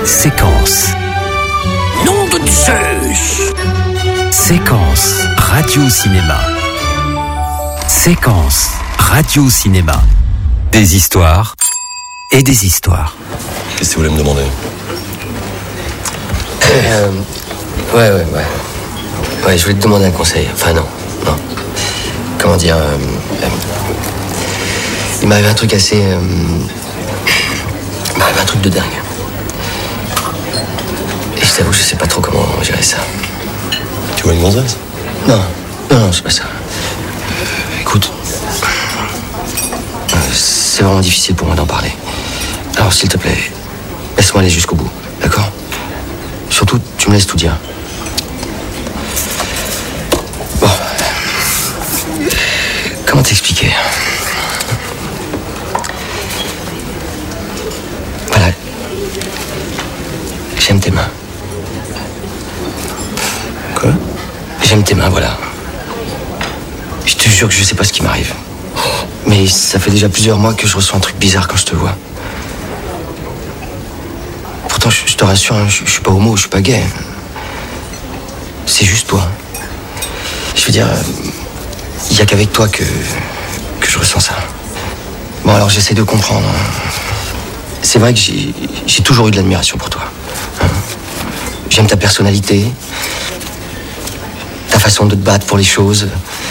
Séquence. Nom de Zeus. Séquence radio-cinéma. Séquence radio-cinéma. Des histoires et des histoires. Qu'est-ce que vous voulez me demander? Ouais, je voulais te demander un conseil. Enfin, non. Comment dire il m'arrive un truc assez... il m'arrive un truc de dingue. Et je t'avoue, je sais pas trop comment gérer ça. Tu vois une gonzesse? Non, c'est pas ça. Écoute, c'est vraiment difficile pour moi d'en parler. Alors, s'il te plaît, laisse-moi aller jusqu'au bout, d'accord? Surtout, tu me laisses tout dire. Bon. Comment t'expliquer? Voilà. J'aime tes mains. Quoi? J'aime tes mains, voilà. Je te jure que je sais pas ce qui m'arrive. Mais ça fait déjà plusieurs mois que je ressens un truc bizarre quand je te vois. Pourtant, je te rassure, hein, je suis pas homo, je suis pas gay. C'est juste toi. Je veux dire, il y a qu'avec toi que je ressens ça. Bon, alors j'essaie de comprendre. C'est vrai que j'ai toujours eu de l'admiration pour toi. J'aime ta personnalité, ta façon de te battre pour les choses.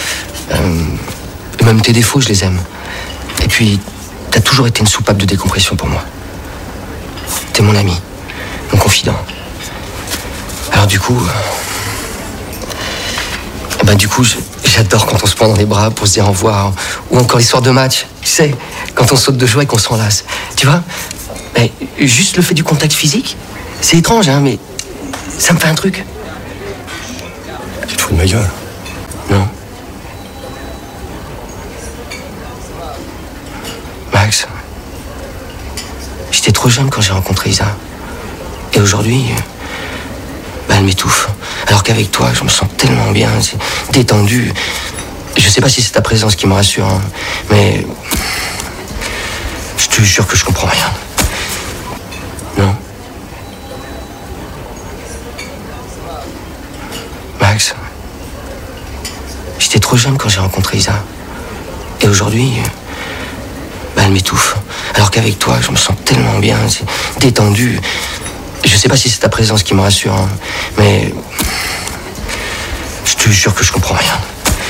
Et même tes défauts, je les aime. Et puis, t'as toujours été une soupape de décompression pour moi. T'es mon ami, mon confident. Alors du coup... j'adore quand on se prend dans les bras pour se dire au revoir. Ou encore les soirs de match, tu sais, quand on saute de joie et qu'on s'enlace. Tu vois, mais juste le fait du contact physique, c'est étrange, hein, mais ça me fait un truc. Tu te fous de ma gueule? Non. Max, j'étais trop jeune quand j'ai rencontré Isa. Et aujourd'hui, elle m'étouffe. Alors qu'avec toi, je me sens tellement bien, c'est détendu. Je sais pas si c'est ta présence qui me rassure, hein, mais je te jure que je comprends rien. Non. Max, j'étais trop jeune quand j'ai rencontré Isa. Et aujourd'hui, elle m'étouffe. Alors qu'avec toi, je me sens tellement bien, c'est détendu. Je sais pas si c'est ta présence qui me rassure, hein, mais je te jure que je comprends rien.